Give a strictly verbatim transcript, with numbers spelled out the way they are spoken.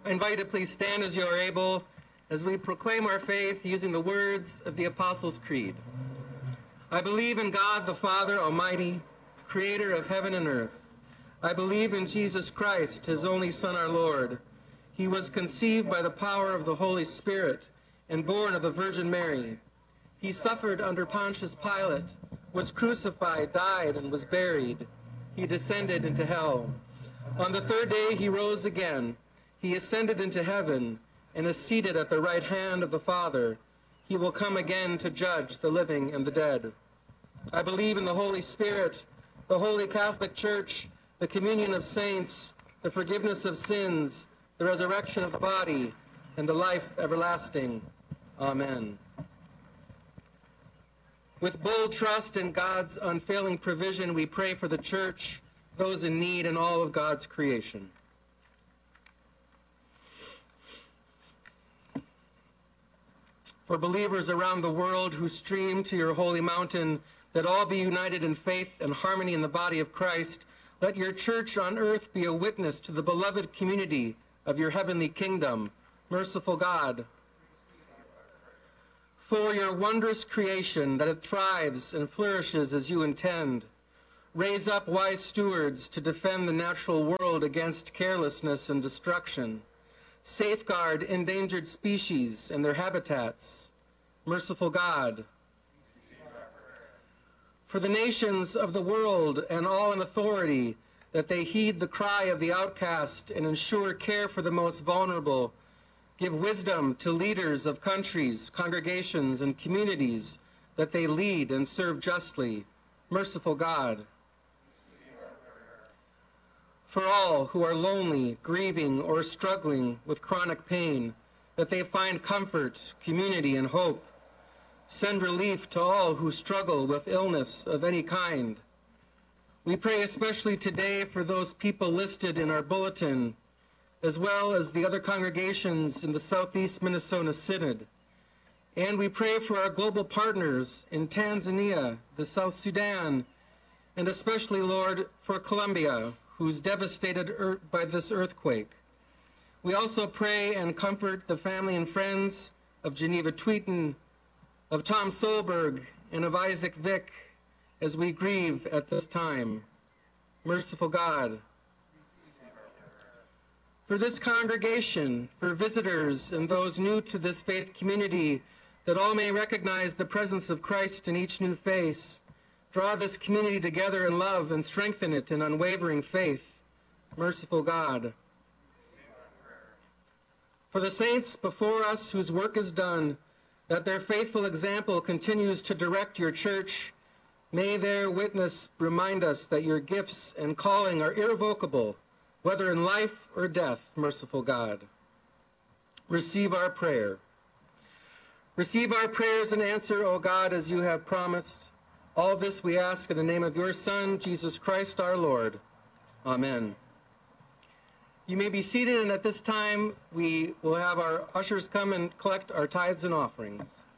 I invite you to please stand as you are able as we proclaim our faith using the words of the Apostles' Creed. I believe in God the Father Almighty, creator of heaven and earth. I believe in Jesus Christ, his only Son, our Lord. He was conceived by the power of the Holy Spirit and born of the Virgin Mary. He suffered under Pontius Pilate, was crucified, died, and was buried. He descended into hell. On the third day he rose again. He ascended into heaven and is seated at the right hand of the Father. He will come again to judge the living and the dead. I believe in the Holy Spirit, the Holy Catholic Church, the communion of saints, the forgiveness of sins, the resurrection of the body, and the life everlasting. Amen. With bold trust in God's unfailing provision, we pray for the Church, those in need, and all of God's creation. For believers around the world who stream to your holy mountain, that all be united in faith and harmony in the body of Christ, let your church on earth be a witness to the beloved community of your heavenly kingdom. Merciful God, for your wondrous creation, that it thrives and flourishes as you intend. Raise up wise stewards to defend the natural world against carelessness and destruction. Safeguard endangered species and their habitats. Merciful God, for the nations of the world and all in authority, that they heed the cry of the outcast and ensure care for the most vulnerable. Give wisdom to leaders of countries, congregations, and communities, that they lead and serve justly. Merciful God, for all who are lonely, grieving, or struggling with chronic pain, that they find comfort, community, and hope. Send relief to all who struggle with illness of any kind. We pray especially today for those people listed in our bulletin, as well as the other congregations in the Southeast Minnesota Synod. And we pray for our global partners in Tanzania, the South Sudan, and especially, Lord, for Colombia, who's devastated by this earthquake. We also pray and comfort the family and friends of Geneva Tweeten, of Tom Solberg, and of Isaac Vick as we grieve at this time. Merciful God, for this congregation, for visitors and those new to this faith community, that all may recognize the presence of Christ in each new face, draw this community together in love and strengthen it in unwavering faith. Merciful God, for the saints before us whose work is done, that their faithful example continues to direct your church, may their witness remind us that your gifts and calling are irrevocable, whether in life or death. Merciful God, receive our prayer. Receive our prayers and answer, O God, as you have promised. All this we ask in the name of your Son, Jesus Christ our Lord. Amen. You may be seated, and at this time we will have our ushers come and collect our tithes and offerings.